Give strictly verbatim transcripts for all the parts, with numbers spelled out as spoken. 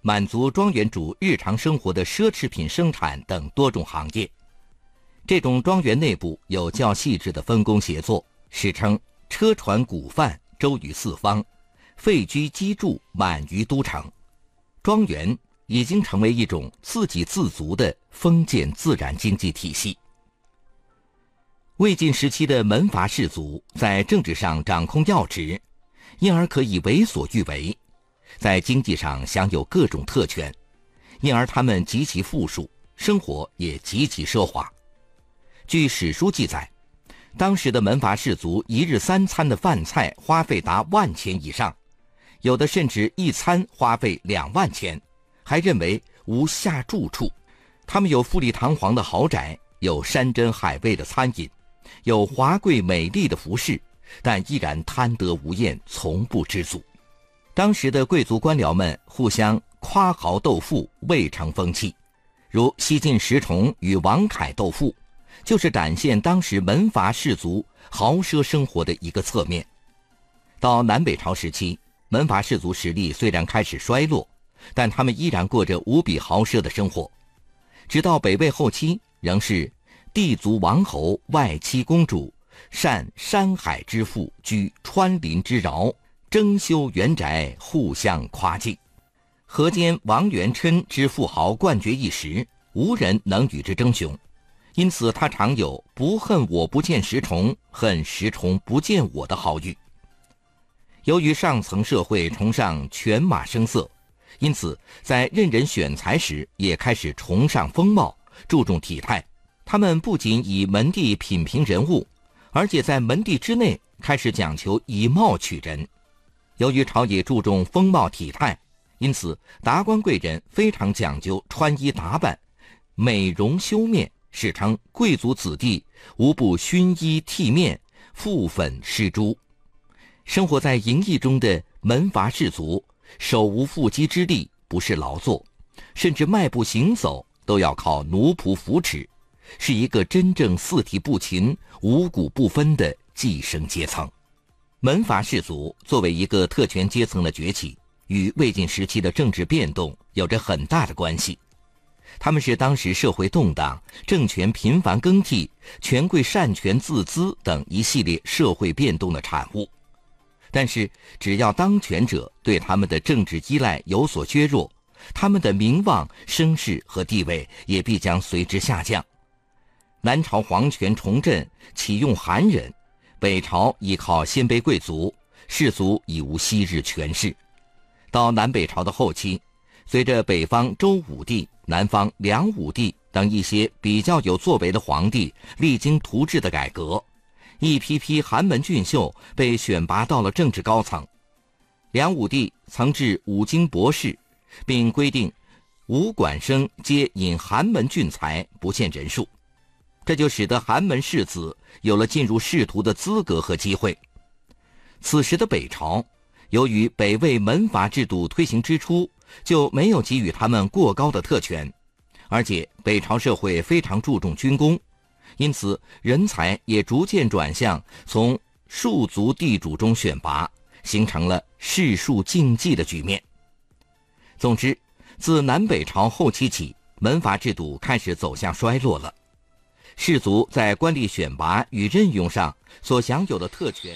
满足庄园主日常生活的奢侈品生产等多种行业。这种庄园内部有较细致的分工协作，史称车船古范周于四方，废居积住满于都城。庄园已经成为一种自给自足的封建自然经济体系。魏晋时期的门阀士族在政治上掌控要职，因而可以为所欲为，在经济上享有各种特权，因而他们极其富庶，生活也极其奢华。据史书记载，当时的门阀士族一日三餐的饭菜花费达万钱以上，有的甚至一餐花费两万钱，还认为无下住处。他们有富丽堂皇的豪宅，有山珍海味的餐饮，有华贵美丽的服饰，但依然贪得无厌，从不知足。当时的贵族官僚们互相夸豪斗富，未成风气。如西晋石崇与王恺斗富，就是展现当时门阀士族豪奢生活的一个侧面。到南北朝时期，门阀士族实力虽然开始衰落，但他们依然过着无比豪奢的生活。直到北魏后期，仍是地族王侯外戚公主，善山海之富，居川林之饶，争修园宅，互相夸敬。河间王元琛之富豪冠绝一时，无人能与之争雄，因此他常有不恨我不见石崇，恨石崇不见我的豪语。由于上层社会崇尚犬马声色，因此在任人选才时也开始崇尚风貌，注重体态。他们不仅以门第品评人物，而且在门第之内开始讲求以貌取人。由于朝野注重风貌体态，因此达官贵人非常讲究穿衣打扮，美容修面，史称贵族子弟无不熏衣剃面，覆粉施朱。生活在淫逸中的门阀士族，手无缚鸡之力，不是劳作，甚至迈步行走都要靠奴仆扶持，是一个真正四体不勤、五谷不分的寄生阶层。门阀士族作为一个特权阶层的崛起，与魏晋时期的政治变动有着很大的关系。他们是当时社会动荡、政权频繁更替、权贵擅权自资等一系列社会变动的产物。但是只要当权者对他们的政治依赖有所削弱，他们的名望、声势和地位也必将随之下降。南朝皇权重振，启用韩人；北朝依靠鲜卑贵族，士族已无昔日权势。到南北朝的后期，随着北方周武帝、南方梁武帝等一些比较有作为的皇帝励精图治的改革，一批批寒门俊秀被选拔到了政治高层。梁武帝曾置五经博士，并规定武馆生皆引寒门俊才，不限人数，这就使得寒门士子有了进入仕途的资格和机会。此时的北朝，由于北魏门阀制度推行之初就没有给予他们过高的特权，而且北朝社会非常注重军功，因此人才也逐渐转向从庶族地主中选拔，形成了士庶竞技的局面。总之，自南北朝后期起，门阀制度开始走向衰落了。士族在官吏选拔与任用上所享有的特权。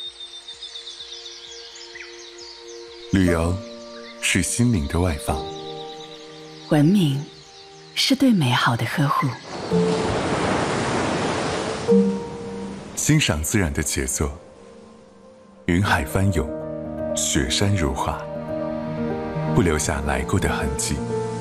旅游是心灵的外放， 文明是对美好的呵护， 欣赏自然的杰作，云海翻涌，雪山如画，不留下来过的痕迹。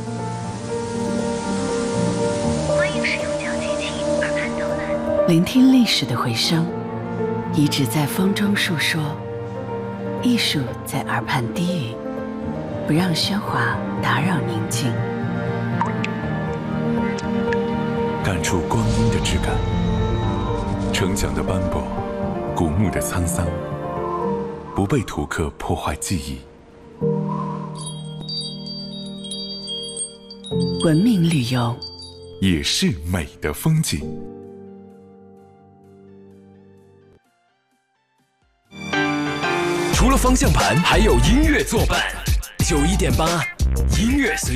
欢迎使用小机器耳畔导览，聆听历史的回声，遗址在风中述说，艺术在耳畔低语，不让喧哗打扰宁静。 感触光阴的质感，城墙的斑驳，古墓的沧桑，不被图刻破坏记忆。 文明旅游也是美的风景。 除了方向盘，还有音乐作伴。九一点八，音乐随